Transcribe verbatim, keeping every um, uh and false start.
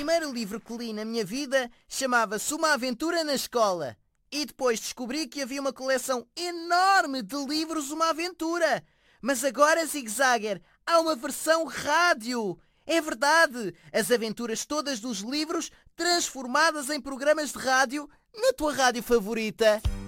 primeiro livro que li na minha vida chamava-se Uma Aventura na Escola. E depois descobri que havia uma coleção enorme de livros Uma Aventura. Mas agora, Zig Zagger, há uma versão rádio. É verdade, as aventuras todas dos livros transformadas em programas de rádio na tua rádio favorita.